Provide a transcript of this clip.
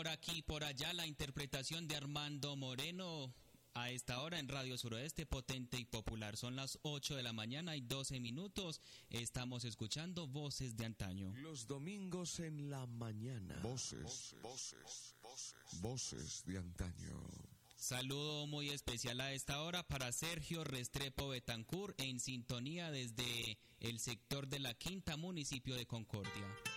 Por aquí, por allá, la interpretación de Armando Moreno. A esta hora en Radio Suroeste, potente y popular. Son las 8 de la mañana y 12 minutos. Estamos escuchando Voces de Antaño. Los domingos en la mañana. Voces de Antaño. Saludo muy especial a esta hora para Sergio Restrepo Betancur, en sintonía desde el sector de la Quinta, municipio de Concordia.